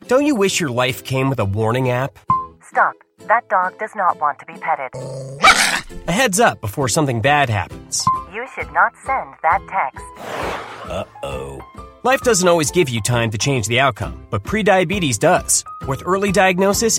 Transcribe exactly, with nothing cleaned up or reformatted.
Don't you wish your life came with a warning app? Stop. That dog does not want to be petted. A heads up before something bad happens. You should not send that text. Uh-oh. Life doesn't always give you time to change the outcome, but prediabetes does. With early diagnosis